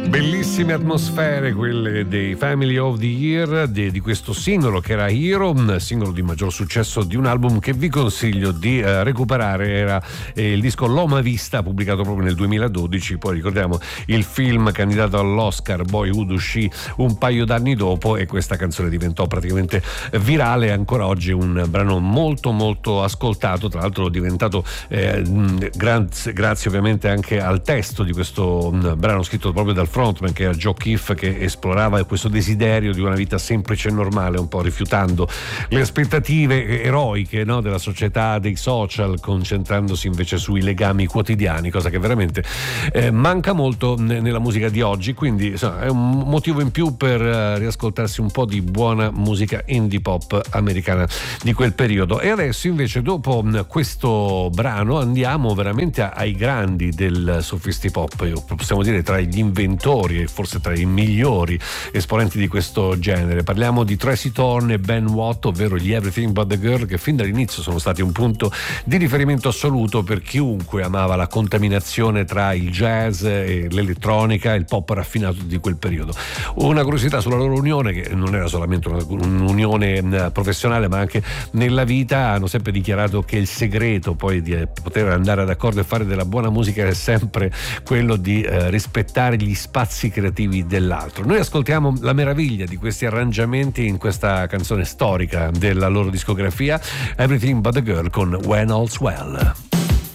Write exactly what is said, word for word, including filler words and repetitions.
Bellissime atmosfere quelle dei Family of the Year, di, di questo singolo che era Hero, un singolo di maggior successo di un album che vi consiglio di eh, recuperare. Era eh, il disco Loma Vista, pubblicato proprio nel duemiladodici. Poi ricordiamo il film candidato all'Oscar Boyhood uscì un paio d'anni dopo e questa canzone diventò praticamente virale. Ancora oggi un brano molto molto ascoltato, tra l'altro diventato eh, grazie, grazie ovviamente anche al testo di questo um, brano scritto proprio dal frontman, che era Joe Keefe, che esplorava questo desiderio di una vita semplice e normale, un po' rifiutando le aspettative eroiche, no, della società, dei social, concentrandosi invece sui legami quotidiani, cosa che veramente eh, manca molto n- nella musica di oggi. Quindi insomma, è un motivo in più per uh, riascoltarsi un po' di buona musica indie pop americana di quel periodo. E adesso invece, dopo mh, questo brano, andiamo veramente a- ai grandi del soffisti pop, possiamo dire tra gli inventori e forse tra i migliori esponenti di questo genere. Parliamo di Tracy Thorn e Ben Watt, ovvero gli Everything But The Girl, che fin dall'inizio sono stati un punto di riferimento assoluto per chiunque amava la contaminazione tra il jazz e l'elettronica e il pop raffinato di quel periodo. Una curiosità sulla loro unione, che non era solamente una, un'unione professionale ma anche nella vita: hanno sempre dichiarato che il segreto poi di poter andare d'accordo e fare della buona musica è sempre quello di eh, rispettare gli spazi creativi dell'altro. Noi ascoltiamo la meraviglia di questi arrangiamenti in questa canzone storica della loro discografia, Everything But The Girl con When All's Well.